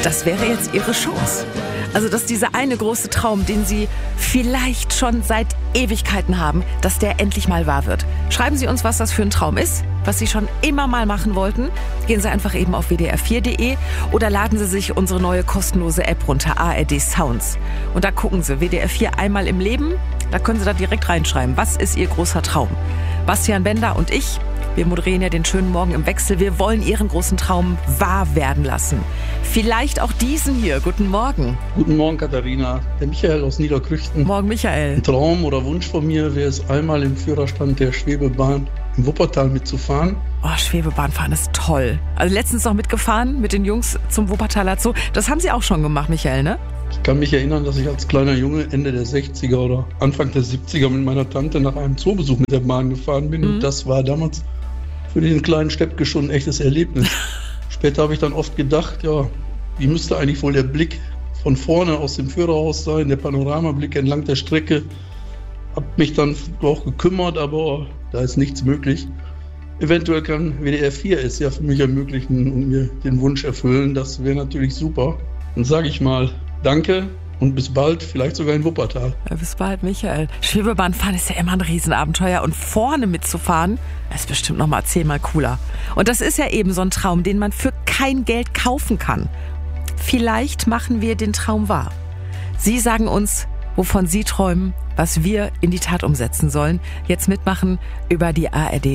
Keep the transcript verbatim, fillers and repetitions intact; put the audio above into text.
das wäre jetzt Ihre Chance. Also, dass dieser eine große Traum, den Sie vielleicht schon seit Ewigkeiten haben, dass der endlich mal wahr wird. Schreiben Sie uns, was das für ein Traum ist, was Sie schon immer mal machen wollten. Gehen Sie einfach eben auf w d r vier punkt d e oder laden Sie sich unsere neue kostenlose App runter, A R D Sounds. Und da gucken Sie, W D R vier einmal im Leben, da können Sie da direkt reinschreiben, was ist Ihr großer Traum? Bastian Bender und ich, wir moderieren ja den schönen Morgen im Wechsel. Wir wollen Ihren großen Traum wahr werden lassen. Vielleicht auch diesen hier. Guten Morgen. Guten Morgen, Katharina. Der Michael aus Niederkrüchten. Morgen, Michael. Ein Traum oder Wunsch von mir wäre es, einmal im Führerstand der Schwebebahn im Wuppertal mitzufahren. Oh, Schwebebahnfahren ist toll. Also letztens noch mitgefahren mit den Jungs zum Wuppertaler Zoo. Das haben Sie auch schon gemacht, Michael, ne? Ich kann mich erinnern, dass ich als kleiner Junge Ende der sechziger oder Anfang der siebziger mit meiner Tante nach einem Zoobesuch mit der Bahn gefahren bin. Mhm. Und das war damals für den kleinen Steppke schon ein echtes Erlebnis. Später habe ich dann oft gedacht, ja, wie müsste eigentlich wohl der Blick von vorne aus dem Führerhaus sein, der Panoramablick entlang der Strecke. Habe mich dann auch gekümmert, aber da ist nichts möglich. Eventuell kann W D R vier es ja für mich ermöglichen und mir den Wunsch erfüllen. Das wäre natürlich super. Dann sage ich mal danke und bis bald, vielleicht sogar in Wuppertal. Ja, bis bald, Michael. Schwebebahnfahren ist ja immer ein Riesenabenteuer und vorne mitzufahren, ist bestimmt noch mal zehnmal cooler. Und das ist ja eben so ein Traum, den man für kein Geld kaufen kann. Vielleicht machen wir den Traum wahr. Sie sagen uns, wovon Sie träumen, was wir in die Tat umsetzen sollen. Jetzt mitmachen über die A R D